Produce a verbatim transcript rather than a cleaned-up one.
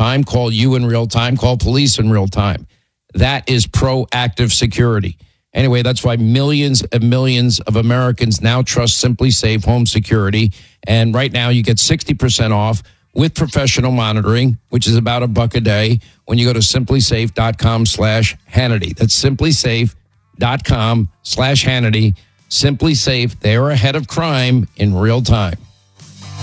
time, call you in real time, call police in real time. That is proactive security. Anyway, that's why millions and millions of Americans now trust Simply Safe Home Security. And right now you get sixty percent off with professional monitoring, which is about a buck a day when you go to simplysafe.com slash Hannity. That's simplysafe.com slash Hannity. Simply Safe, they are ahead of crime in real time.